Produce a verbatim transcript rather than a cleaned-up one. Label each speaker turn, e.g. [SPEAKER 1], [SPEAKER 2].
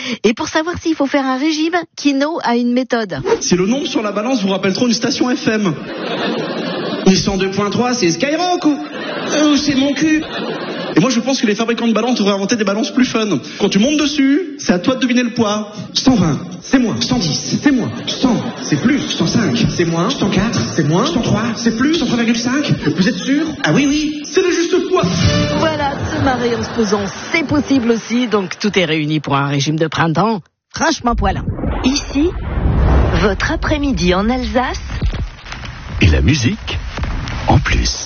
[SPEAKER 1] Et pour savoir s'il faut faire un régime, Kino a une méthode.
[SPEAKER 2] Si le nombre sur la balance vous rappelle trop une station F M. Mais cent deux point trois, c'est Skyrock ou euh, c'est mon cul. Et moi je pense que les fabricants de balances devraient inventer des balances plus fun. Quand tu montes dessus, c'est à toi de deviner le poids. cent vingt, c'est moins. cent dix, c'est moins. cent, c'est plus. cent cinq, c'est moins. cent quatre, c'est moins. cent trois, c'est plus. cent trois virgule cinq, vous êtes sûr? Ah oui, oui, c'est le juste poids.
[SPEAKER 1] Voilà, se marrer en se pesant, c'est possible aussi. Donc tout est réuni pour un régime de printemps franchement poilant.
[SPEAKER 3] Ici, votre après-midi en Alsace.
[SPEAKER 4] Et la musique en plus.